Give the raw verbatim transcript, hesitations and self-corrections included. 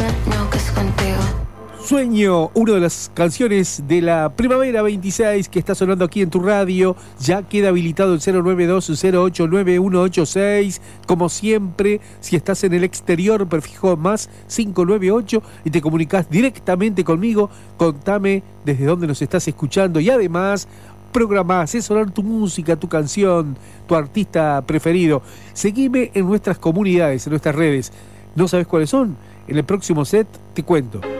sueño que es contigo. Sueño, una de las canciones de la Primavera veintiséis que está sonando aquí en tu radio. Ya queda habilitado el cero nueve dos cero ocho nueve uno ocho seis. Como siempre, si estás en el exterior, prefijo más cinco nueve ocho y te comunicas directamente conmigo. Contame desde dónde nos estás escuchando y además programá, hacé sonar tu música, tu canción, tu artista preferido. Seguime en nuestras comunidades, en nuestras redes. ¿No sabes cuáles son? En el próximo set te cuento.